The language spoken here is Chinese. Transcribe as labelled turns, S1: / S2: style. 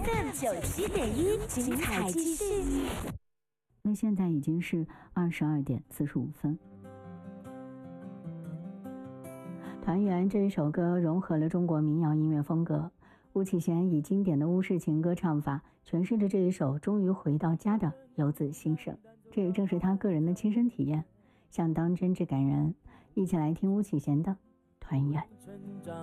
S1: FM97.1，精彩继续。
S2: 那现在已经是22点45分。团圆这一首歌融合了中国民谣音乐风格，巫启贤以经典的巫式情歌唱法诠释着这一首终于回到家的游子心声，这也正是他个人的亲身体验，相当真挚感人。一起来听巫启贤的团圆。